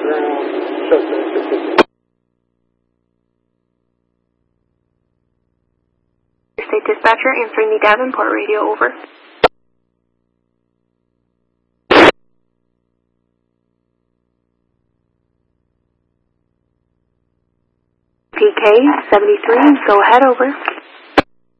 State Dispatcher answering the Davenport radio, over. PK 73, go ahead, over.